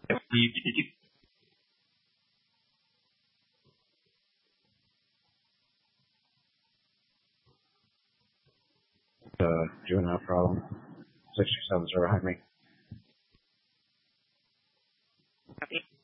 You juvenile problem. 67's are behind me. Copy.